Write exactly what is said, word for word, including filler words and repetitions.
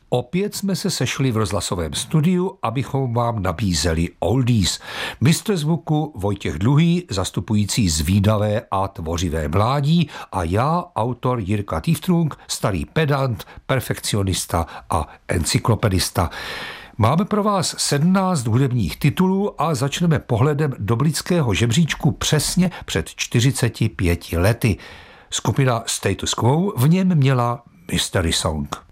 Opět jsme se sešli v rozhlasovém studiu, abychom vám nabízeli oldies. Mistr zvuku Vojtěch Dluhý, zastupující zvídavé a tvořivé mládí, a já, autor Jirka Týftrung, starý pedant, perfekcionista a encyklopedista. Máme pro vás sedmnáct hudebních titulů a začneme pohledem do britského žebříčku přesně před čtyřiceti pěti lety. Skupina Status Quo v něm měla Mystery Song.